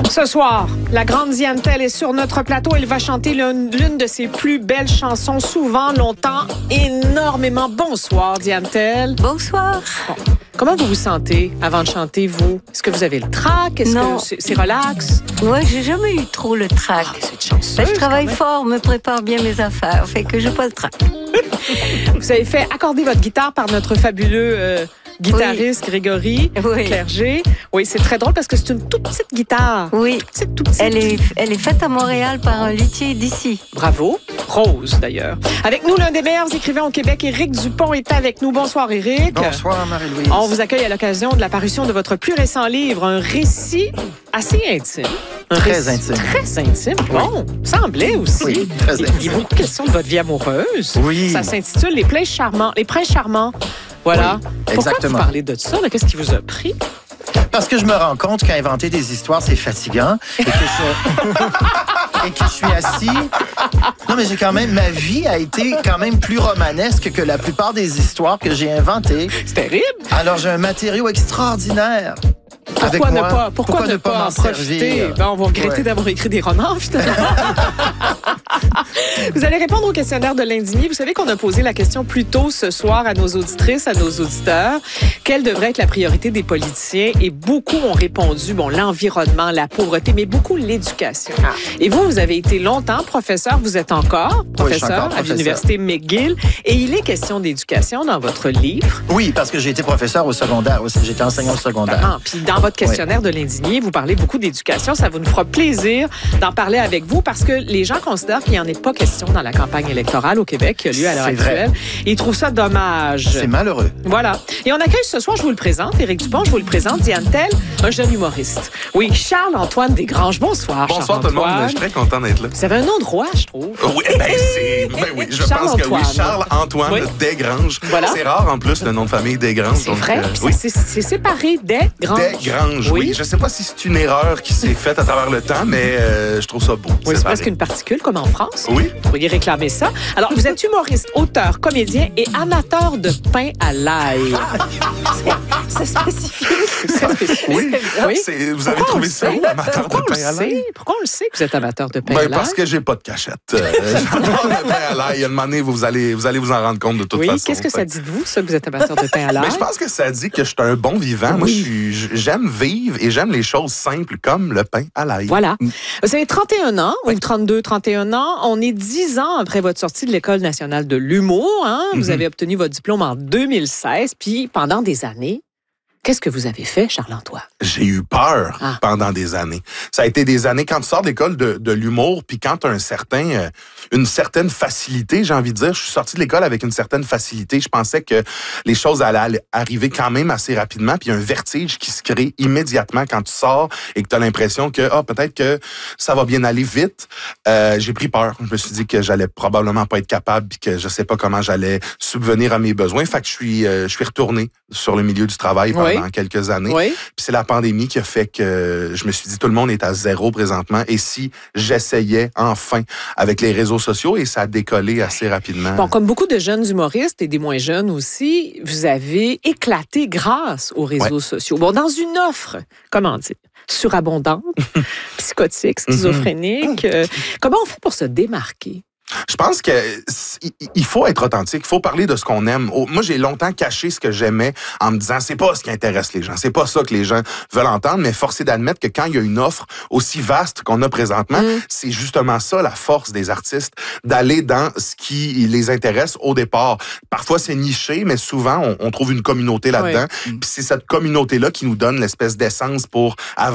Ce soir, la grande Diane Tell est sur notre plateau. Elle va chanter l'une de ses plus belles chansons, souvent, longtemps, énormément. Bonsoir, Diane Tell. Bonsoir. Bon. Comment vous vous sentez avant de chanter, vous? Est-ce que vous avez le trac? Est-ce que c'est relax? Moi, j'ai jamais eu trop le trac. C'est chanceuse, je travaille fort, me prépare bien mes affaires, fait que j'ai pas le trac. Vous avez fait accorder votre guitare par notre fabuleux guitariste Grégory Clerget. Oui, c'est très drôle parce que c'est une toute petite guitare. Oui. Tout petite. Elle est faite à Montréal par un luthier d'ici. Bravo. Rose, d'ailleurs. Avec nous, l'un des meilleurs écrivains au Québec, Éric Dupont, est avec nous. Bonsoir, Éric. Bonsoir, Marie-Louise. On vous accueille à l'occasion de la parution de votre plus récent livre, un récit assez intime. Très intime. Très intime. Bon, semblait aussi. Oui, très intime. Il y a beaucoup de questions de votre vie amoureuse. Oui. Ça s'intitule Les princes charmants. Voilà. Oui, Pourquoi exactement. vous parlez de ça? Qu'est-ce qui vous a pris? Parce que je me rends compte qu'inventer des histoires, c'est fatigant. Et que je suis assis. Non, mais ma vie a été quand même plus romanesque que la plupart des histoires que j'ai inventées. C'est terrible. Alors, j'ai un matériau extraordinaire. Pourquoi ne pas en profiter? Ben, on va regretter d'avoir écrit des romans, finalement. Vous allez répondre au questionnaire de l'indigné. Vous savez qu'on a posé la question plus tôt ce soir à nos auditrices, à nos auditeurs. Quelle devrait être la priorité des politiciens? Et beaucoup ont répondu, l'environnement, la pauvreté, mais beaucoup l'éducation. Ah. Et vous avez été longtemps professeur. Vous êtes encore professeur à l'Université McGill. Et il est question d'éducation dans votre livre. Oui, parce que j'ai été professeur au secondaire aussi. J'étais enseignant au secondaire. Ah, puis dans votre questionnaire de l'indigné, vous parlez beaucoup d'éducation. Ça vous nous fera plaisir d'en parler avec vous parce que les gens considèrent qu'il n'y en ait pas question dans la campagne électorale au Québec qui a lieu à l'heure actuelle. Ils trouvent ça dommage. C'est malheureux. Voilà. Et on accueille ce soir, je vous le présente, Éric Dupont, je vous le présente, Diane Tell, un jeune humoriste. Oui, Charles-Antoine Desgranges. Bonsoir, Bonsoir tout le monde, je suis très content d'être là. Vous avez un nom de roi, je trouve. Oui, je pense que oui. Charles-Antoine Desgranges. Voilà. C'est rare en plus le nom de famille Desgranges. C'est vrai, c'est séparé Desgranges. Desgranges, oui. Je ne sais pas si c'est une erreur qui s'est faite à travers le temps, mais je trouve ça beau. Oui, c'est presque une particule, comme en France. Oui. Vous pourriez réclamer ça. Alors, vous êtes humoriste, auteur, comédien et amateur de pain à l'ail. C'est spécifique. Oui. Vous avez trouvé ça où, amateur de pain à l'ail? Pourquoi on le sait que vous êtes amateur de pain à l'ail? Parce que j'ai pas de cachette. J'adore le pain à l'ail. À un moment donné, vous allez vous en rendre compte de toute façon. Oui, qu'est-ce que ça dit de vous, ça, que vous êtes amateur de pain à l'ail? Mais je pense que ça dit que je suis un bon vivant. Moi, j'aime vivre et j'aime les choses simples comme le pain à l'ail. Voilà. Vous avez 31 ans, ou 32, 31 ans. On est 10 ans après votre sortie de l'École nationale de l'humour. Hein? Vous avez obtenu votre diplôme en 2016. Puis, pendant des années, qu'est-ce que vous avez fait, Charles-Antoine? J'ai eu peur pendant des années. Ça a été des années quand tu sors de l'école de l'humour, puis quand tu as une certaine facilité, j'ai envie de dire, je suis sorti de l'école avec une certaine facilité. Je pensais que les choses allaient arriver quand même assez rapidement, puis il y a un vertige qui se crée immédiatement quand tu sors et que tu as l'impression que peut-être que ça va bien aller vite. J'ai pris peur. Je me suis dit que j'allais probablement pas être capable, puis que je sais pas comment j'allais subvenir à mes besoins. Fait que je suis retourné sur le milieu du travail pendant quelques années. Oui. Puis c'est la pandémie qui a fait que je me suis dit, tout le monde est à zéro présentement. Et si j'essayais enfin avec les réseaux sociaux, et ça a décollé assez rapidement. Bon, comme beaucoup de jeunes humoristes et des moins jeunes aussi, vous avez éclaté grâce aux réseaux sociaux. Bon, dans une offre, comment dire, surabondante, psychotique, schizophrénique. Comment on fait pour se démarquer? Je pense qu'il faut être authentique, il faut parler de ce qu'on aime. Moi, j'ai longtemps caché ce que j'aimais en me disant, c'est pas ce qui intéresse les gens, c'est pas ça que les gens veulent entendre, mais force est d'admettre que quand il y a une offre aussi vaste qu'on a présentement, c'est justement ça la force des artistes, d'aller dans ce qui les intéresse au départ. Parfois, c'est niché, mais souvent, on trouve une communauté là-dedans. Puis c'est cette communauté-là qui nous donne l'espèce d'essence pour avancer